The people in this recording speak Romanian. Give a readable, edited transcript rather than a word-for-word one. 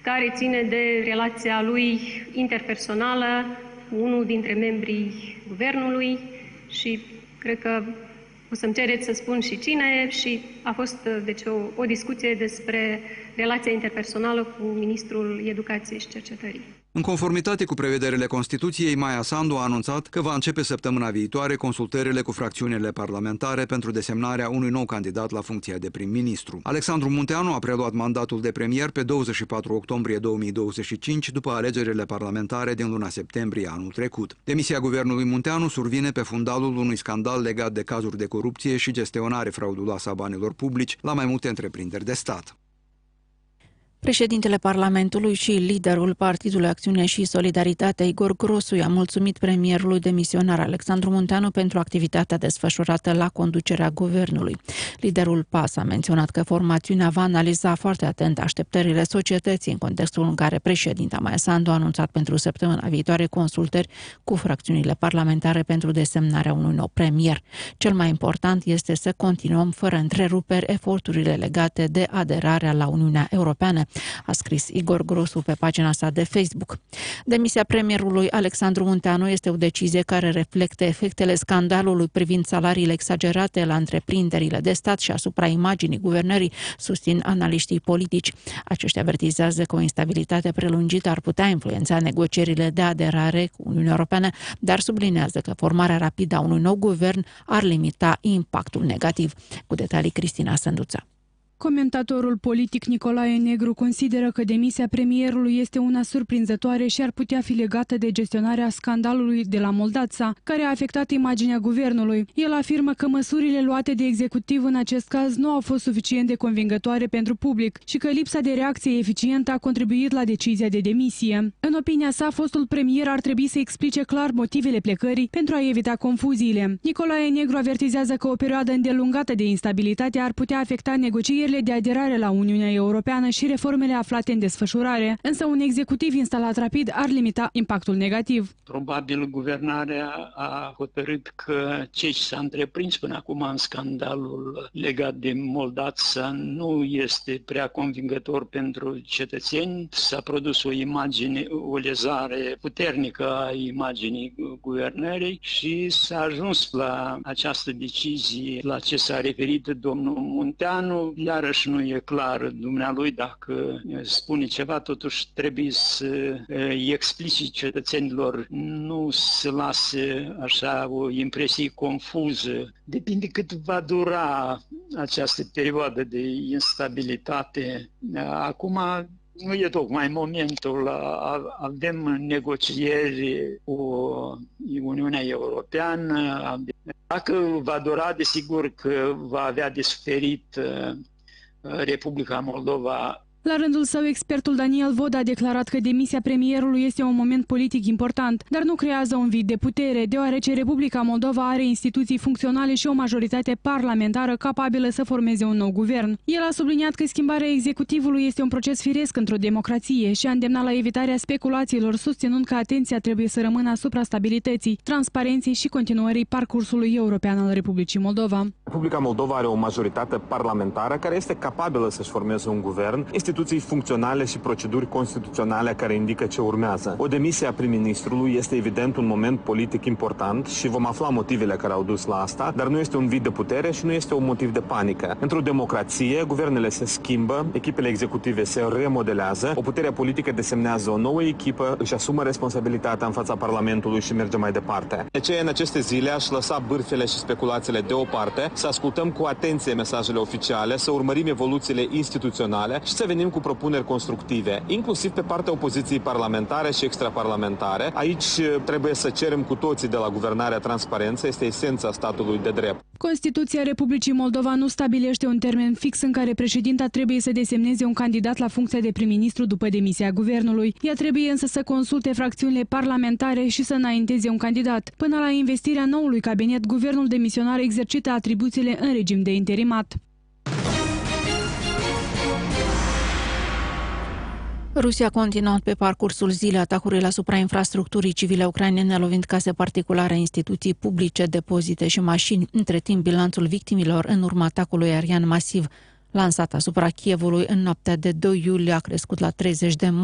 care ține de relația lui interpersonală cu unul dintre membrii guvernului și cred că o să-mi cereți să spun și cine, și a fost deci o discuție despre relația interpersonală cu Ministrul Educației și Cercetării. În conformitate cu prevederile Constituției, Maia Sandu a anunțat că va începe săptămâna viitoare consultările cu fracțiunile parlamentare pentru desemnarea unui nou candidat la funcția de prim-ministru. Alexandru Munteanu a preluat mandatul de premier pe 24 octombrie 2025, după alegerile parlamentare din luna septembrie anul trecut. Demisia guvernului Munteanu survine pe fundalul unui scandal legat de cazuri de corupție și gestionare frauduloasă a banilor publici la mai multe întreprinderi de stat. Președintele Parlamentului și liderul Partidului Acțiune și Solidaritate, Igor Grosu, i-a mulțumit premierului demisionar Alexandru Munteanu pentru activitatea desfășurată la conducerea guvernului. Liderul PAS a menționat că formațiunea va analiza foarte atent așteptările societății în contextul în care președinta Maia Sandu a anunțat pentru săptămâna viitoare consultări cu fracțiunile parlamentare pentru desemnarea unui nou premier. Cel mai important este să continuăm fără întreruperi eforturile legate de aderarea la Uniunea Europeană, a scris Igor Grosu pe pagina sa de Facebook. Demisia premierului Alexandru Munteanu este o decizie care reflectă efectele scandalului privind salariile exagerate la întreprinderile de stat și asupra imaginii guvernării, susțin analiștii politici. Aceștia avertizează că o instabilitate prelungită ar putea influența negocierile de aderare cu Uniunea Europeană, dar sublinează că formarea rapidă a unui nou guvern ar limita impactul negativ. Cu detalii, Cristina Sânduță. Comentatorul politic Nicolae Negru consideră că demisia premierului este una surprinzătoare și ar putea fi legată de gestionarea scandalului de la Moldața, care a afectat imaginea guvernului. El afirmă că măsurile luate de executiv în acest caz nu au fost suficient de convingătoare pentru public și că lipsa de reacție eficientă a contribuit la decizia de demisie. În opinia sa, fostul premier ar trebui să explice clar motivele plecării pentru a evita confuziile. Nicolae Negru avertizează că o perioadă îndelungată de instabilitate ar putea afecta negocierile de aderare la Uniunea Europeană și reformele aflate în desfășurare, însă un executiv instalat rapid ar limita impactul negativ. Probabil guvernarea a hotărât că ce s-a întreprins până acum în scandalul legat de Moldața nu este prea convingător pentru cetățeni. S-a produs o imagine, o lezare puternică a imaginii guvernării și s-a ajuns la această decizie la ce s-a referit domnul Munteanu. Iarăși nu e clar dumnealui dacă spune ceva, totuși trebuie să îi explice cetățenilor, nu să lase așa o impresie confuză. Depinde cât va dura această perioadă de instabilitate. Acum nu e tocmai momentul, avem negocieri cu Uniunea Europeană. Dacă va dura, desigur că va avea de suferit Republica Moldova. La rândul său, expertul Daniel Vod a declarat că demisia premierului este un moment politic important, dar nu creează un vid de putere, deoarece Republica Moldova are instituții funcționale și o majoritate parlamentară capabilă să formeze un nou guvern. El a subliniat că schimbarea executivului este un proces firesc într-o democrație și a îndemnat la evitarea speculațiilor, susținând că atenția trebuie să rămână asupra stabilității, transparenței și continuării parcursului european al Republicii Moldova. Republica Moldova are o majoritate parlamentară care este capabilă să-și formeze un guvern, instituții funcționale și proceduri constituționale care indică ce urmează. O demisie a prim-ministrului este evident un moment politic important și vom afla motivele care au dus la asta, dar nu este un vid de putere și nu este un motiv de panică. Într-o democrație, guvernele se schimbă, echipele executive se remodelează, o putere politică desemnează o nouă echipă, își asumă responsabilitatea în fața Parlamentului și merge mai departe. De aceea, în aceste zile, aș lăsa bârfele și speculațiile deoparte, să ascultăm cu atenție mesajele oficiale, să urmărim evoluțiile instituționale și să venim cu propuneri constructive, inclusiv pe partea opoziției parlamentare și extraparlamentare. Aici trebuie să cerem cu toții de la guvernarea transparență, este esența statului de drept. Constituția Republicii Moldova nu stabilește un termen fix în care președinta trebuie să desemneze un candidat la funcția de prim-ministru după demisia guvernului. Ea trebuie însă să consulte fracțiunile parlamentare și să înainteze un candidat. Până la investirea noului cabinet, guvernul demisionar exercită atribuțiile în regim de interimat. Rusia a continuat pe parcursul zilei atacurile asupra infrastructurii civile ucrainene, lovind case particulare, instituții publice, depozite și mașini. Între timp, bilanțul victimilor în urma atacului aerian masiv lansat asupra Kievului în noaptea de 2 iulie a crescut la 30 de